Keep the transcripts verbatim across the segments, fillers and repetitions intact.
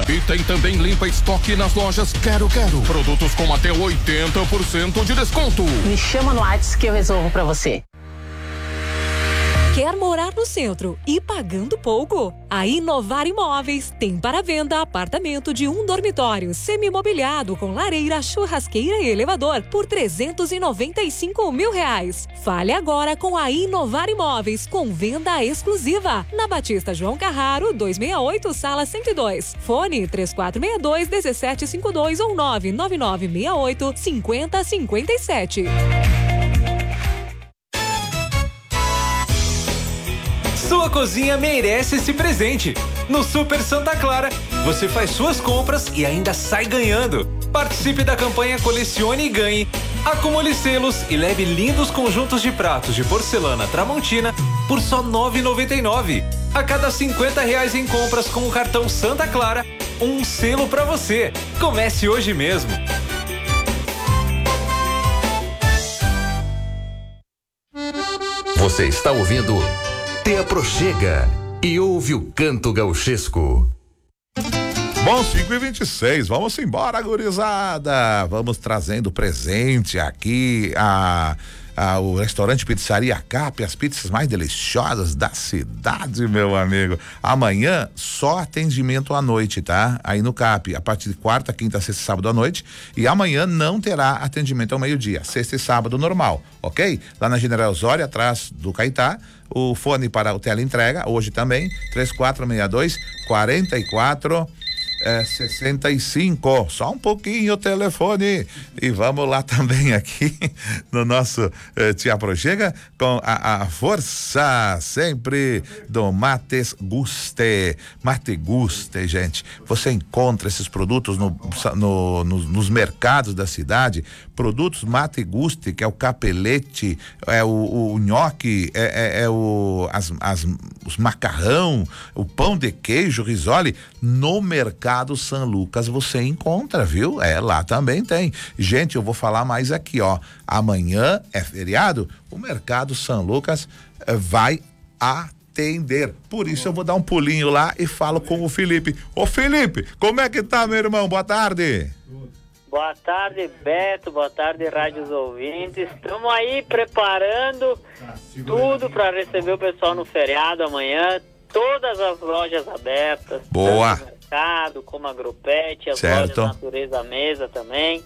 E tem também limpa estoque nas lojas Quero Quero. Produtos com até oitenta por cento de desconto. Me chama no WhatsApp que eu resolvo pra você. Quer morar no centro e pagando pouco? A Inovar Imóveis tem para venda apartamento de um dormitório semi-mobiliado com lareira, churrasqueira e elevador por trezentos e noventa e cinco mil reais. Fale agora com a Inovar Imóveis com venda exclusiva na Batista João Carraro duzentos e sessenta e oito, sala cento e dois. Fone três quatro seis dois, um sete cinco dois ou nove nove nove seis oito, cinco zero cinco sete. Sua cozinha merece esse presente. No Super Santa Clara, você faz suas compras e ainda sai ganhando. Participe da campanha Colecione e Ganhe. Acumule selos e leve lindos conjuntos de pratos de porcelana Tramontina por só nove reais e noventa e nove centavos. A cada cinquenta reais em compras com o cartão Santa Clara, um selo pra você. Comece hoje mesmo. Você está ouvindo Te Aproxega e ouve o canto gauchesco. Bom, cinco e vinte e seis, vamos embora, gurizada. Vamos trazendo presente aqui a, a, o restaurante Pizzaria Cap, as pizzas mais deliciosas da cidade, meu amigo. Amanhã, só atendimento à noite, tá? Aí no Cap, a partir de quarta, quinta, sexta e sábado à noite. E amanhã não terá atendimento ao meio-dia, sexta e sábado normal, ok? Lá na General Osório, atrás do Caetá. O fone para o teleentrega, hoje também, três quatro seis dois, quatro quatro É, sessenta e cinco, só um pouquinho o telefone. E vamos lá também aqui no nosso eh, Te Aproxega com a, a força sempre do Mates Guste. Mate Guste, gente. Você encontra esses produtos no, no, no, nos mercados da cidade. Produtos Mate Guste, que é o capelete, é o, o nhoque, é, é, é o as, as, os macarrão, o pão de queijo, risole, no mercado São Lucas você encontra, viu? É, lá também tem. Gente, eu vou falar mais aqui, ó. Amanhã é feriado, o mercado São Lucas eh, vai atender. Por isso eu vou dar um pulinho lá e falo com o Felipe. Ô Felipe, como é que tá, meu irmão? Boa tarde. Boa tarde, Beto. Boa tarde, rádios ouvintes. Estamos aí preparando tudo para receber o pessoal no feriado amanhã. Todas as lojas abertas. Boa. Mercado, como Agropet, as certo. lojas Natureza Mesa também,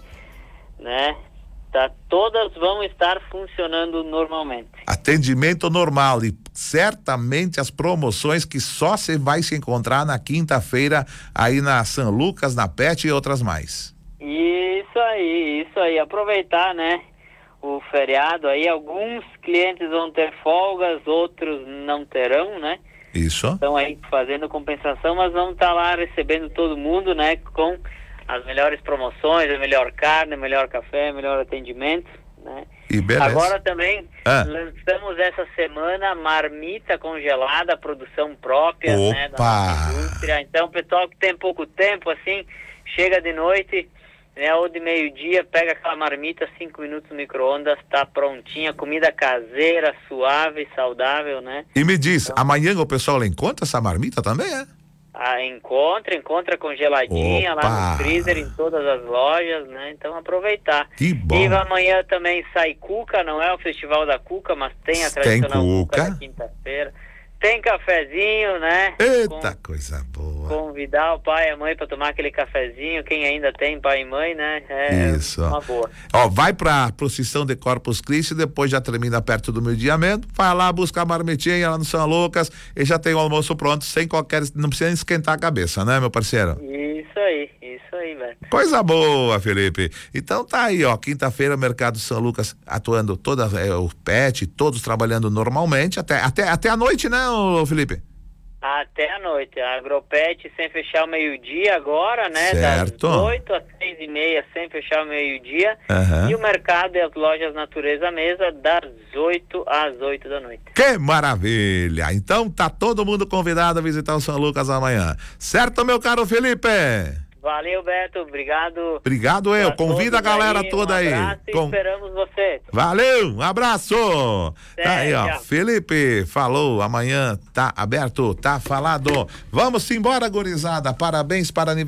né? Tá, todas vão estar funcionando normalmente. Atendimento normal e certamente as promoções que só você vai se encontrar na quinta-feira aí na São Lucas, na Pet e outras mais. Isso aí, isso aí. Aproveitar, né? O feriado aí, alguns clientes vão ter folgas, outros não terão, né? Isso. Estão aí fazendo compensação, mas vamos estar lá recebendo todo mundo, né? Com as melhores promoções, a melhor carne, o melhor café, o melhor atendimento, né? E beleza. Agora também ah. lançamos essa semana marmita congelada, produção própria, Opa. né? Da nossa indústria. Então, o pessoal que tem pouco tempo, assim, chega de noite, né, ou de meio-dia, pega aquela marmita, cinco minutos no micro-ondas, tá prontinha, comida caseira, suave, saudável, né? E me diz, então, amanhã o pessoal encontra essa marmita também, é? Ah, encontra, encontra congeladinha. Opa. Lá no freezer, em todas as lojas, né? Então aproveitar. Que bom. E amanhã também sai cuca, não é o Festival da Cuca, mas tem a tradicional tem cuca. cuca da quinta-feira. Tem cafezinho, né? Eita, Com, coisa boa. Convidar o pai e a mãe para tomar aquele cafezinho, quem ainda tem pai e mãe, né? É isso. Uma boa. Ó, vai pra procissão de Corpus Christi, depois já termina perto do meio-dia mesmo, vai lá buscar a marmitinha lá no São Lucas e já tem o almoço pronto, sem qualquer, não precisa esquentar a cabeça, né, meu parceiro? Isso aí, isso aí, Beto. Coisa boa, Felipe. Então tá aí, ó, quinta-feira, Mercado São Lucas atuando toda, é, o Pet, todos trabalhando normalmente, até, até, até a noite, né, ô, Felipe? Até a noite. A Agropet sem fechar o meio-dia agora, né? Certo. Das oito às seis e meia sem fechar o meio-dia. Uhum. E o mercado e as lojas Natureza Mesa das oito às oito da noite. Que maravilha! Então tá todo mundo convidado a visitar o São Lucas amanhã. Certo, meu caro Felipe? Valeu, Beto. Obrigado. Obrigado eu. Convida a galera aí, toda um aí. abraço e Com... esperamos você. Valeu, um abraço. É, tá aí, ó. tchau. Felipe falou, amanhã tá aberto, tá falado. Vamos embora, gurizada. Parabéns para